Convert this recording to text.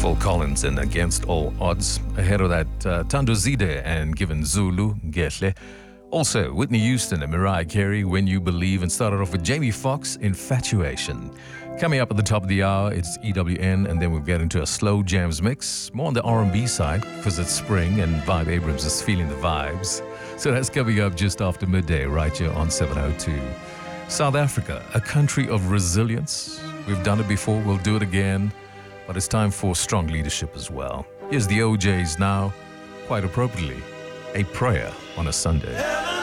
Phil Collins and Against All Odds. Ahead of that, Thando Zide and Given Zulu, Gehle. Also, Whitney Houston and Mariah Carey, When You Believe, and started off with Jamie Foxx, Infatuation. Coming up at the top of the hour, it's EWN, and then we'll get into a slow jams mix, more on the R&B side, because it's spring and Vibe Abrams is feeling the vibes. So that's coming up just after midday, right here on 702. South Africa, a country of resilience. We've done it before, we'll do it again, but it's time for strong leadership as well. Here's the OJs now, quite appropriately, A Prayer on a Sunday.